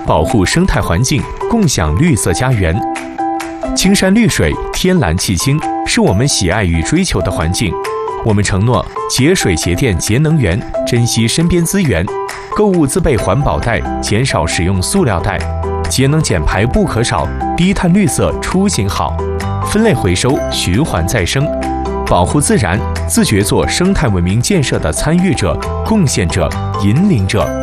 保护生态环境，共享绿色家园。青山绿水，天蓝气清，是我们喜爱与追求的环境。我们承诺节水节电节能源，珍惜身边资源，购物自备环保袋，减少使用塑料袋，节能减排不可少，低碳绿色出行好，分类回收，循环再生，保护自然，自觉做生态文明建设的参与者、贡献者、引领者。